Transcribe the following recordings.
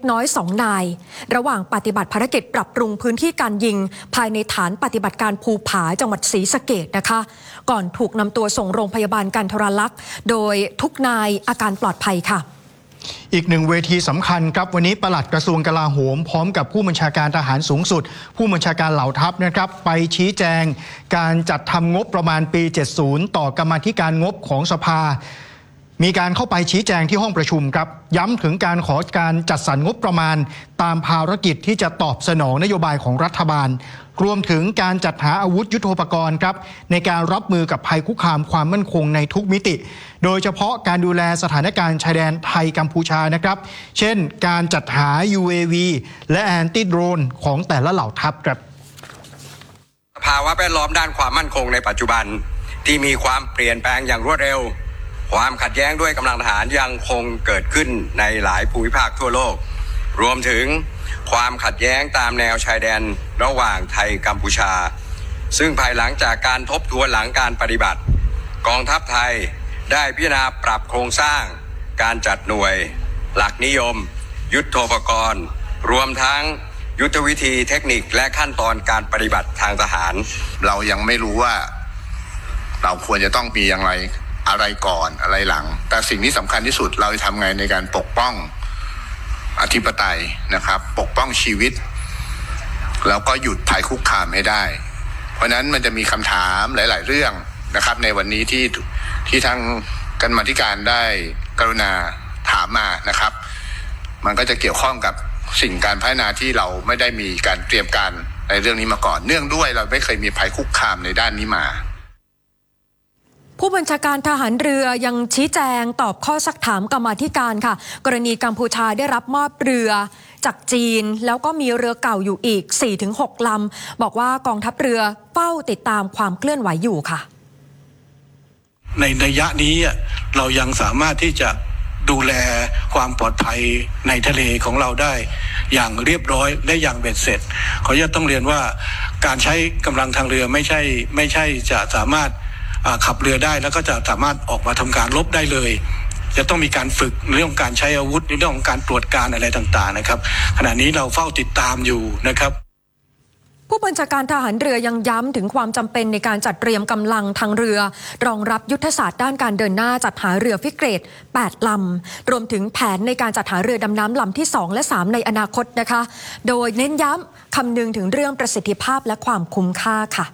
น้อย2 นายระหว่างปฏิบัติภารกิจปรับปรุงพื้นที่การยิงภายในฐานปฏิบัติการภูผาจังหวัดศรีสะเกษนะคะก่อนถูกนำตัวส่งโรงพยาบาลกันทรลักษณ์โดยทุกนายอาการปลอดภัยค่ะอีกหนึ่งเวทีสำคัญครับวันนี้ปลัดกระทรวงกลาโหมพร้อมกับผู้บัญชาการทหารสูงสุดผู้บัญชาการเหล่าทัพนะครับไปชี้แจงการจัดทำงบประมาณปี 70 ต่อกรรมาธิการงบของสภามีการเข้าไปชี้แจงที่ห้องประชุมครับย้ำถึงการขอการจัดสรรงบประมาณตามภารกิจที่จะตอบสนองนโยบายของรัฐบาลรวมถึงการจัดหาอาวุธยุทโธปกรณ์ครับในการรับมือกับภัยคุกคามความมั่นคงในทุกมิติโดยเฉพาะการดูแลสถานการณ์ชายแดนไทยกัมพูชานะครับเช่นการจัดหา UAV และแอนตี้โดรนของแต่ละเหล่าทัพครับสภาวะแวดล้อมด้านความมั่นคงในปัจจุบันที่มีความเปลี่ยนแปลงอย่างรวดเร็วความขัดแย้งด้วยกำลังทหารยังคงเกิดขึ้นในหลายภูมิภาคทั่วโลกรวมถึงความขัดแย้งตามแนวชายแดนระหว่างไทยกัมพูชาซึ่งภายหลังจากการทบทวนหลังการปฏิบัติกองทัพไทยได้พิจารณาปรับโครงสร้างการจัดหน่วยหลักนิยมยุทโธปกรณ์รวมทั้งยุทธวิธีเทคนิคและขั้นตอนการปฏิบัติทางทหารเรายังไม่รู้ว่าเราควรจะต้องมีอย่างไรอะไรก่อนอะไรหลังแต่สิ่งที่สำคัญที่สุดเราจะทำไงในการปกป้องอธิปไตยนะครับปกป้องชีวิตแล้วก็หยุดภัยคุกคามให้ได้เพราะนั้นมันจะมีคำถามหลายๆเรื่องนะครับในวันนี้ที่ทางกรรมาธิการได้กรุณาถามมานะครับมันก็จะเกี่ยวข้องกับสิ่งการพัฒนาที่เราไม่ได้มีการเตรียมการในเรื่องนี้มาก่อนเนื่องด้วยเราไม่เคยมีภัยคุกคามในด้านนี้มาผู้บัญชาการทหารเรือยังชี้แจงตอบข้อซักถามกรรมาธิการค่ะกรณีกัมพูชาได้รับมอบเรือจากจีนแล้วก็มีเรือเก่าอยู่อีก 4-6 ลำบอกว่ากองทัพเรือเฝ้าติดตามความเคลื่อนไหวอยู่ค่ะในระยะนี้เรายังสามารถที่จะดูแลความปลอดภัยในทะเลของเราได้อย่างเรียบร้อยและอย่างเบ็ดเสร็จขออนุญาตต้องเรียนว่าการใช้กำลังทางเรือไม่ใช่จะสามารถขับเรือได้แล้วก็จะสามารถออกมาทำการรบได้เลยจะต้องมีการฝึกในเรื่องของการใช้อาวุธในเรื่องของการตรวจการอะไรต่างๆนะครับขณะนี้เราเฝ้าติดตามอยู่นะครับผู้บัญชาการทหารเรือยังย้ำถึงความจำเป็นในการจัดเตรียมกำลังทางเรือรองรับยุทธศาสตร์ด้านการเดินหน้าจัดหาเรือฟิเกต8 ลำรวมถึงแผนในการจัดหาเรือดำน้ำลำที่2และ3ในอนาคตนะคะโดยเน้นย้ำคำนึงถึงเรื่องประสิทธิภาพและความคุ้มค่าค่ะ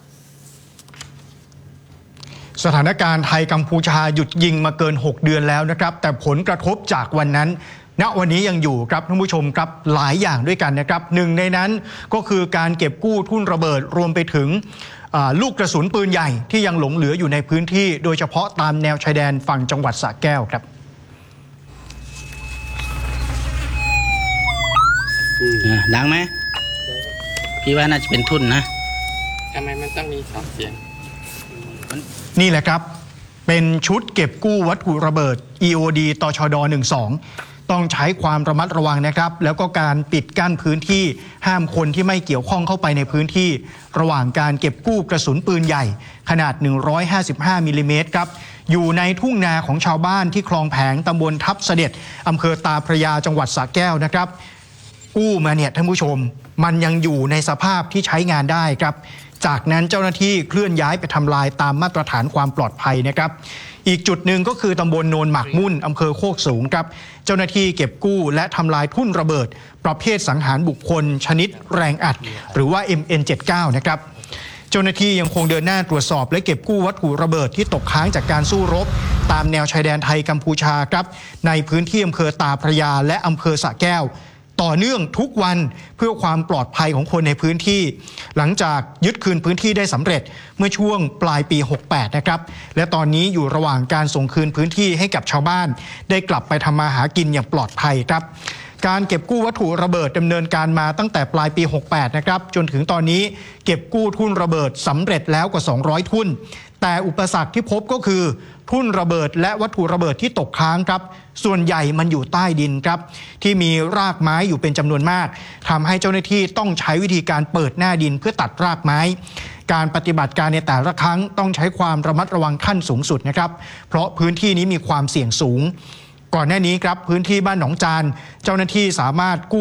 สถานการณ์ไทยกัมพูชาหยุดยิงมาเกิน6 เดือนแล้วนะครับแต่ผลกระทบจากวันนั้นณวันนี้ยังอยู่ครับท่านผู้ชมครับหลายอย่างด้วยกันนะครับหนึ่งในนั้นก็คือการเก็บกู้ทุ่นระเบิดรวมไปถึงลูกกระสุนปืนใหญ่ที่ยังหลงเหลืออยู่ในพื้นที่โดยเฉพาะตามแนวชายแดนฝั่งจังหวัดสระแก้วครับดังไหมพี่ว่าน่าจะเป็นทุ่นนะทำไมมันต้องมี2 เสียงนี่แหละครับเป็นชุดเก็บกู้วัตถุระเบิด EOD ตชด12ต้องใช้ความระมัดระวังนะครับแล้วก็การปิดกั้นพื้นที่ห้ามคนที่ไม่เกี่ยวข้องเข้าไปในพื้นที่ระหว่างการเก็บกู้กระสุนปืนใหญ่ขนาด155มิลลิเมตรครับอยู่ในทุ่งนาของชาวบ้านที่คลองแผงตำบลทับเสด็จอำเภอตาพระยาจังหวัดสระแก้วนะครับกู้มาเนี่ยท่านผู้ชมมันยังอยู่ในสภาพที่ใช้งานได้ครับจากนั้นเจ้าหน้าที่เคลื่อนย้ายไปทำลายตามมาตรฐานความปลอดภัยนะครับอีกจุดหนึ่งก็คือตำบลโนนหมากมุ่นอำเภอโคกสูงครับเจ้าหน้าที่เก็บกู้และทำลายทุ่นระเบิดประเภทสังหารบุคคลชนิดแรงอัดหรือว่า MN79 นะครับเจ้าหน้าที่ยังคงเดินหน้าตรวจสอบและเก็บกู้วัตถุระเบิดที่ตกค้างจากการสู้รบตามแนวชายแดนไทยกัมพูชาครับในพื้นที่อำเภอตาพระยาและอำเภอสระแก้วต่อเนื่องทุกวันเพื่อความปลอดภัยของคนในพื้นที่หลังจากยึดคืนพื้นที่ได้สำเร็จเมื่อช่วงปลายปี 68 นะครับและตอนนี้อยู่ระหว่างการส่งคืนพื้นที่ให้กับชาวบ้านได้กลับไปทำมาหากินอย่างปลอดภัยครับการเก็บกู้วัตถุระเบิดดำเนินการมาตั้งแต่ปลายปี 68 นะครับจนถึงตอนนี้เก็บกู้ทุ่นระเบิดสำเร็จแล้วกว่า200 ทุ่นแต่อุปสรรคที่พบก็คือทุ่นระเบิดและวัตถุระเบิดที่ตกค้างครับส่วนใหญ่มันอยู่ใต้ดินครับที่มีรากไม้อยู่เป็นจำนวนมากทำให้เจ้าหน้าที่ต้องใช้วิธีการเปิดหน้าดินเพื่อตัดรากไม้การปฏิบัติการในแต่ละครั้งต้องใช้ความระมัดระวังขั้นสูงสุดนะครับเพราะพื้นที่นี้มีความเสี่ยงสูงก่อนหน้านี้ครับพื้นที่บ้านหนองจานเจ้าหน้าที่สามารถกู้